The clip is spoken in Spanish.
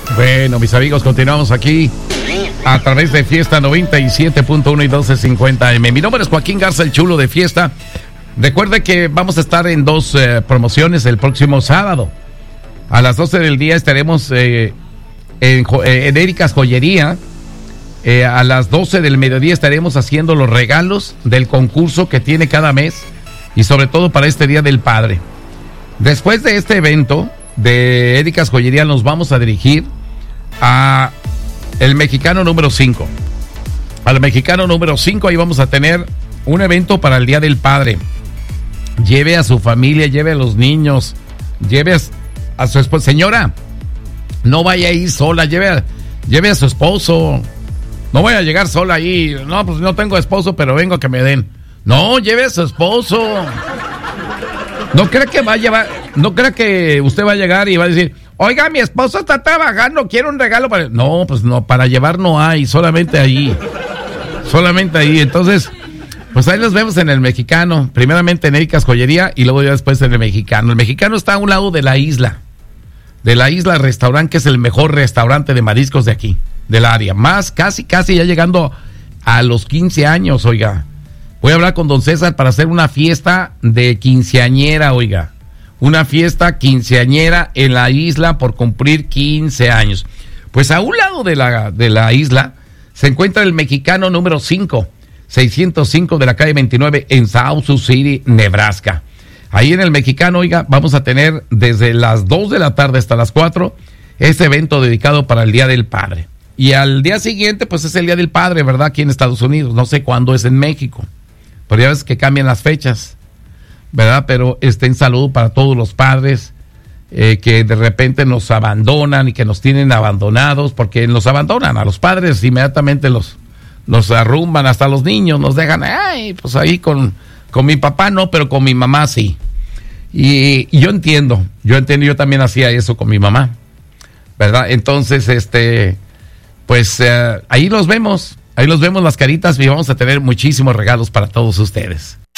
Bueno, mis amigos, continuamos aquí a través de Fiesta 97.1 y 1250M. Mi nombre es Joaquín Garza, el chulo de Fiesta. Recuerde que vamos a estar en dos promociones el próximo sábado. A las 12 del día estaremos en Erika's Joyería. A las 12 del mediodía estaremos haciendo los regalos del concurso que tiene cada mes y sobre todo para este Día del Padre. Después de este evento de Erika's Joyería nos vamos a dirigir a el Mexicano número 5. Al Mexicano número 5, ahí vamos a tener un evento para el Día del Padre. Lleve a su familia, lleve a los niños, lleve a su esposa. Señora, no vaya a ir sola, lleve a su esposo. No voy a llegar sola ahí. No, pues no tengo esposo, pero vengo a que me den. No, lleve a su esposo. No crea que usted va a llegar y va a decir, oiga, mi esposo está trabajando, quiero un regalo para... No, pues no, para llevar no hay, solamente ahí. Solamente ahí. Entonces, pues ahí los vemos en el Mexicano. Primeramente en Erika's Joyería y luego ya después en el Mexicano. El Mexicano está a un lado de la isla. De la isla Restaurant, que es el mejor restaurante de mariscos de aquí, del área. Más, casi ya llegando a los 15 años, oiga. Voy a hablar con don César para hacer una fiesta de quinceañera, oiga. Una fiesta quinceañera en la isla por cumplir 15 años. Pues a un lado de la isla se encuentra el Mexicano número 5, 605 de la calle 29 en South Sioux City, Nebraska. Ahí en el Mexicano, oiga, vamos a tener desde las 2 de la tarde hasta las 4 este evento dedicado para el Día del Padre. Y al día siguiente, pues es el Día del Padre, ¿verdad? Aquí en Estados Unidos. No sé cuándo es en México. Pero ya ves que cambian las fechas, ¿verdad? Pero en salud para todos los padres que de repente nos abandonan y que nos tienen abandonados, porque nos abandonan a los padres, inmediatamente los arrumban, hasta los niños nos dejan, ay, pues ahí con mi papá no, pero con mi mamá sí. Y yo entiendo, yo también hacía eso con mi mamá, ¿verdad? Entonces, pues ahí los vemos las caritas y vamos a tener muchísimos regalos para todos ustedes.